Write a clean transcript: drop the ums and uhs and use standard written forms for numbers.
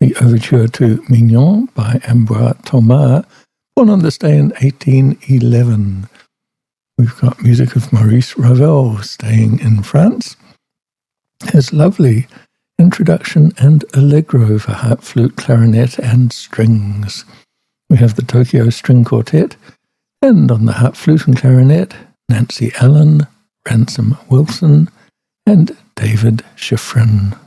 the Overture to Mignon by Ambroise Thomas, born on this day in 1811. We've got music of Maurice Ravel, staying in France. His lovely introduction and allegro for harp, flute, clarinet, and strings. We have the Tokyo String Quartet, and on the harp, flute, and clarinet, Nancy Allen, Ransom Wilson, and David Schifrin.